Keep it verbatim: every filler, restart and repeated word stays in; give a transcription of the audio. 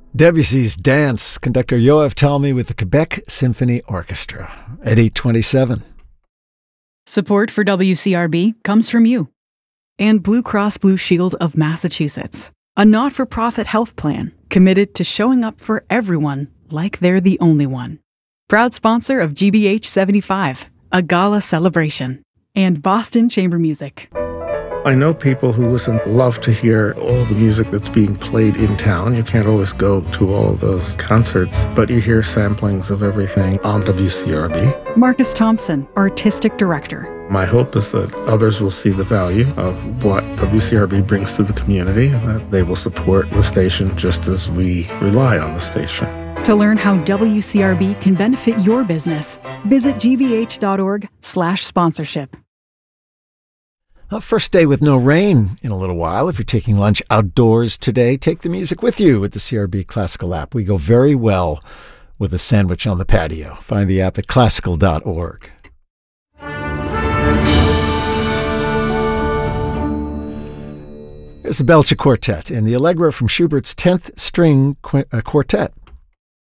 Debussy's Dance, conductor Yoav Talmy with the Quebec Symphony Orchestra at eight twenty-seven. Support for W C R B comes from you and Blue Cross Blue Shield of Massachusetts, a not-for-profit health plan committed to showing up for everyone like they're the only one. Proud sponsor of G B H seventy-five, a gala celebration, and Boston Chamber Music. I know people who listen love to hear all the music that's being played in town. You can't always go to all of those concerts, but you hear samplings of everything on W C R B. Marcus Thompson, Artistic Director. My hope is that others will see the value of what W C R B brings to the community, and that they will support the station just as we rely on the station. To learn how W C R B can benefit your business, visit gvh.org slash sponsorship. Well, first day with no rain in a little while. If you're taking lunch outdoors today, take the music with you with the C R B Classical app. We go very well with a sandwich on the patio. Find the app at classical dot org. Here's the Belcher Quartet in the Allegro from Schubert's tenth String Qu- uh, Quartet.